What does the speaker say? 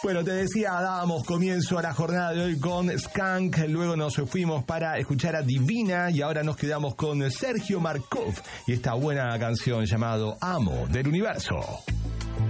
Bueno, te decía, dábamos comienzo a la jornada de hoy con Skank, luego nos fuimos para escuchar a Divina y ahora nos quedamos con Sergio Markov y esta buena canción llamado Amo del Universo.